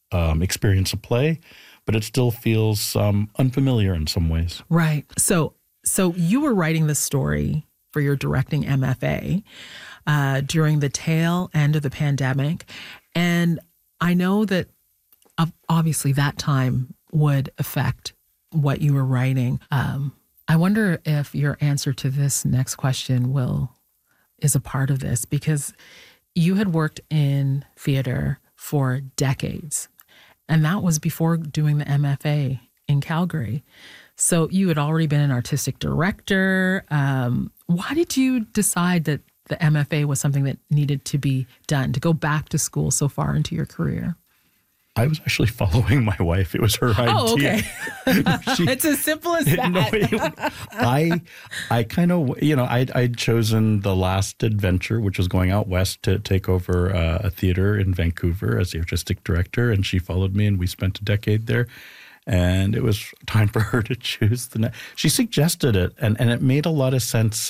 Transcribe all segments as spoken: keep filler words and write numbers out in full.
um, experience of play, but it still feels um, unfamiliar in some ways. Right. So, so you were writing this story for your directing M F A uh, during the tail end of the pandemic. And I know that obviously that time would affect what you were writing. Um, I wonder if your answer to this next question will is a part of this, because you had worked in theater for decades, and that was before doing the M F A in Calgary. So you had already been an artistic director. Um, why did you decide that the M F A was something that needed to be done, to go back to school so far into your career? I was actually following my wife. It was her idea. Oh, okay. She, it's as simple as that. No, it, I, I kind of, you know, I'd, I'd chosen The Last Adventure, which was going out west to take over uh, a theater in Vancouver as the artistic director. And she followed me, and we spent a decade there. And it was time for her to choose the next. She suggested it, and, and it made a lot of sense.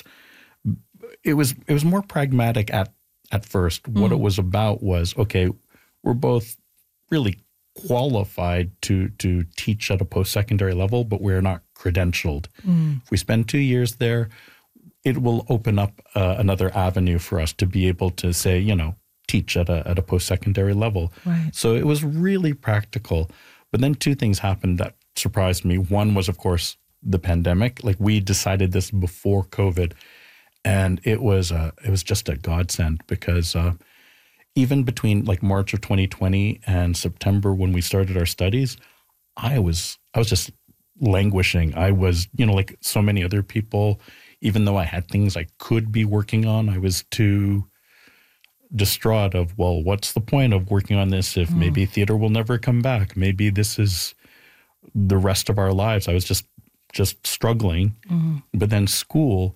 It was it was more pragmatic at, at first. Mm. What it was about was, okay, we're both really qualified to to teach at a post-secondary level, but we're not credentialed. Mm. If we spend two years there, it will open up uh, another avenue for us to be able to say, you know, teach at a at a post-secondary level. Right. So it was really practical. But then two things happened that surprised me. One was, of course, the pandemic. Like, we decided this before COVID, and it was uh, it was just a godsend, because uh, even between like March of twenty twenty and September when we started our studies, I was I was just languishing. I was, you know, like so many other people, even though I had things I could be working on, I was too distraught of, well, what's the point of working on this if mm. maybe theater will never come back? Maybe this is the rest of our lives. I was just just struggling. Mm. But then school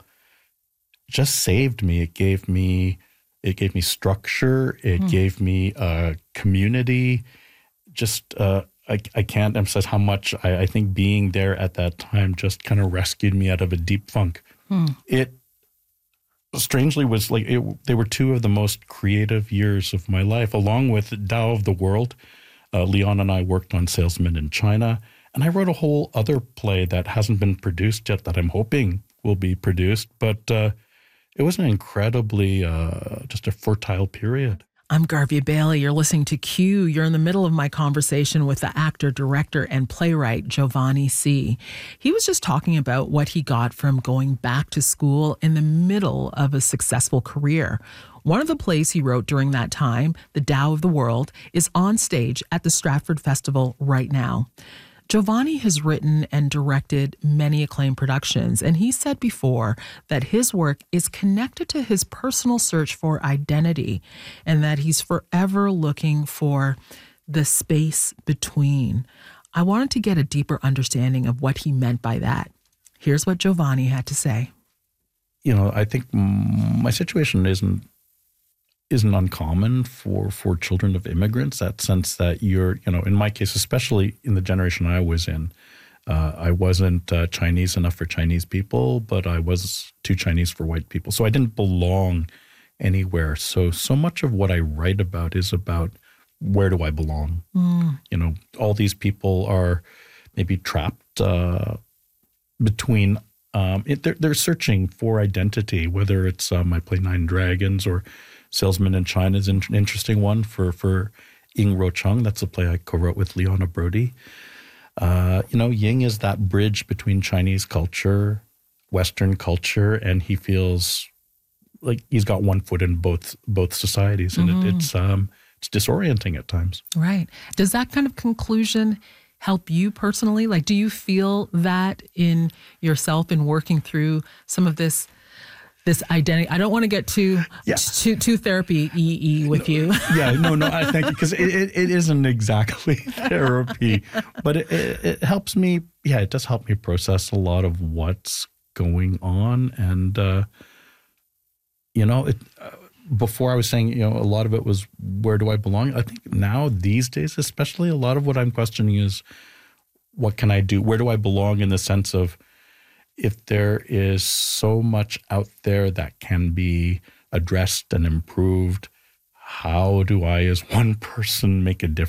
just saved me. It gave me it gave me structure. It mm. gave me a community. Just uh, I, I can't emphasize how much I, I think being there at that time just kind of rescued me out of a deep funk. Mm. It strangely was like it, they were two of the most creative years of my life, along with Tao of the World. Uh, Leon and I worked on Salesman in China, and I wrote a whole other play that hasn't been produced yet that I'm hoping will be produced. But uh, it was an incredibly, uh, just a fertile period. I'm Garvia Bailey. You're listening to Q. You're in the middle of my conversation with the actor, director, and playwright Giovanni See. He was just talking about what he got from going back to school in the middle of a successful career. One of the plays he wrote during that time, The Tao of the World, is on stage at the Stratford Festival right now. Giovanni has written and directed many acclaimed productions, and he said before that his work is connected to his personal search for identity, and that he's forever looking for the space between. I wanted to get a deeper understanding of what he meant by that. Here's what Giovanni had to say. You know, I think my situation isn't isn't uncommon for, for children of immigrants, that sense that you're, you know, in my case, especially in the generation I was in, uh, I wasn't uh, Chinese enough for Chinese people, but I was too Chinese for white people. So I didn't belong anywhere. So, so much of what I write about is about where do I belong? Mm. You know, all these people are maybe trapped uh, between, um, it, they're, they're searching for identity, whether it's um, I play Nine Dragons or Salesman in China is an interesting one for, for Ying Ro Chung. That's a play I co-wrote with Leona Brody. Uh, you know, Ying is that bridge between Chinese culture, Western culture, and he feels like he's got one foot in both both societies, and mm-hmm. it, it's um, it's disorienting at times. Right. Does that kind of conclusion help you personally? Like, do you feel that in yourself in working through some of this? This identity. I don't want to get too yeah. too, too therapy E E with no, you. yeah, no, no. I thank you, because it, it, it isn't exactly therapy, but it, it, it helps me. Yeah, it does help me process a lot of what's going on, and uh, you know, it. Uh, before I was saying, you know, a lot of it was where do I belong. I think now these days, especially, a lot of what I'm questioning is what can I do? Where do I belong in the sense of, if there is so much out there that can be addressed and improved, how do I, as one person, make a difference?